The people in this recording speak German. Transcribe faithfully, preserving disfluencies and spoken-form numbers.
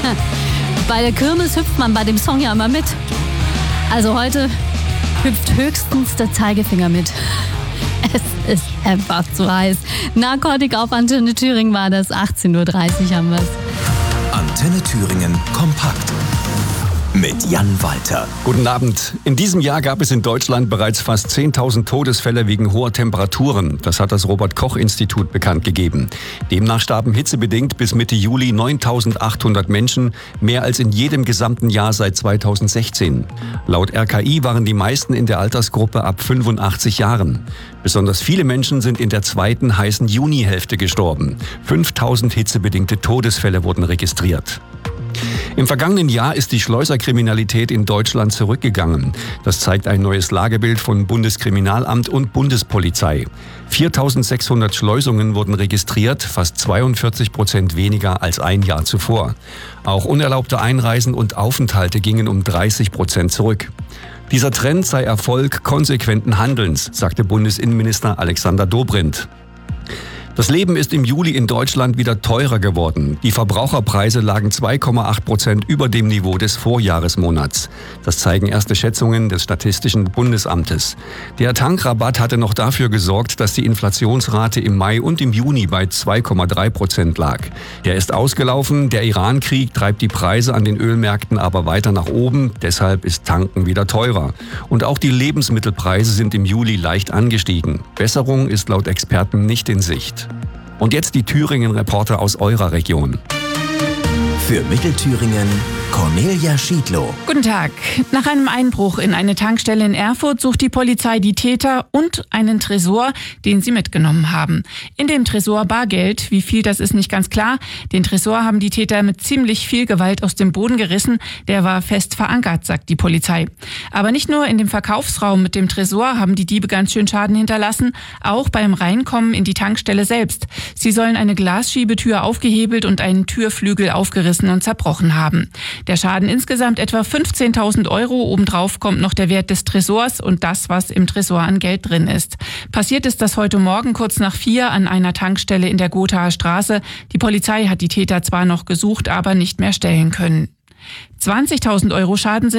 Bei der Kirmes hüpft man bei dem Song ja immer mit. Also heute hüpft höchstens der Zeigefinger mit. Es ist einfach zu heiß. Narkotik auf Antenne Thüringen war das. achtzehn Uhr dreißig haben wir es. Antenne Thüringen kompakt. Mit Jan Walter. Guten Abend. In diesem Jahr gab es in Deutschland bereits fast zehntausend Todesfälle wegen hoher Temperaturen. Das hat das Robert-Koch-Institut bekannt gegeben. Demnach starben hitzebedingt bis Mitte Juli neuntausendachthundert Menschen, mehr als in jedem gesamten Jahr seit zweitausendsechzehn. Laut R K I waren die meisten in der Altersgruppe ab fünfundachtzig Jahren. Besonders viele Menschen sind in der zweiten heißen Junihälfte gestorben. fünftausend hitzebedingte Todesfälle wurden registriert. Im vergangenen Jahr ist die Schleuserkriminalität in Deutschland zurückgegangen. Das zeigt ein neues Lagebild von Bundeskriminalamt und Bundespolizei. viertausendsechshundert Schleusungen wurden registriert, fast zweiundvierzig Prozent weniger als ein Jahr zuvor. Auch unerlaubte Einreisen und Aufenthalte gingen um dreißig Prozent zurück. Dieser Trend sei Erfolg konsequenten Handelns, sagte Bundesinnenminister Alexander Dobrindt. Das Leben ist im Juli in Deutschland wieder teurer geworden. Die Verbraucherpreise lagen zwei Komma acht Prozent über dem Niveau des Vorjahresmonats. Das zeigen erste Schätzungen des Statistischen Bundesamtes. Der Tankrabatt hatte noch dafür gesorgt, dass die Inflationsrate im Mai und im Juni bei zwei Komma drei Prozent lag. Der ist ausgelaufen. Der Iran-Krieg treibt die Preise an den Ölmärkten aber weiter nach oben. Deshalb ist Tanken wieder teurer. Und auch die Lebensmittelpreise sind im Juli leicht angestiegen. Besserung ist laut Experten nicht in Sicht. Und jetzt die Thüringen-Reporter aus eurer Region. Für Mittelthüringen Cornelia Schiedlow. Guten Tag. Nach einem Einbruch in eine Tankstelle in Erfurt sucht die Polizei die Täter und einen Tresor, den sie mitgenommen haben. In dem Tresor Bargeld. Wie viel, das ist nicht ganz klar. Den Tresor haben die Täter mit ziemlich viel Gewalt aus dem Boden gerissen. Der war fest verankert, sagt die Polizei. Aber nicht nur in dem Verkaufsraum mit dem Tresor haben die Diebe ganz schön Schaden hinterlassen, auch beim Reinkommen in die Tankstelle selbst. Sie sollen eine Glasschiebetür aufgehebelt und einen Türflügel aufgerissen und zerbrochen haben. Der Schaden insgesamt etwa fünfzehntausend Euro. Obendrauf kommt noch der Wert des Tresors und das, was im Tresor an Geld drin ist. Passiert ist das heute Morgen kurz nach vier an einer Tankstelle in der Gothaer Straße. Die Polizei hat die Täter zwar noch gesucht, aber nicht mehr stellen können. zwanzigtausend Euro Schaden sind